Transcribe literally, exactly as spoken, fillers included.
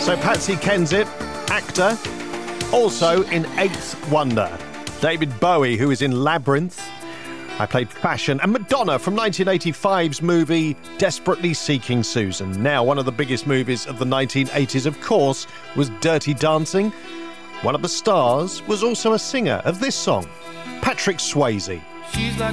So Patsy Kensit, actor, also in Eighth Wonder. David Bowie, who is in Labyrinth. I played Fashion. And Madonna from nineteen eighty-five's movie Desperately Seeking Susan. Now, one of the biggest movies of the nineteen eighties, of course, was Dirty Dancing. One of the stars was also a singer of this song, Patrick Swayze. She's like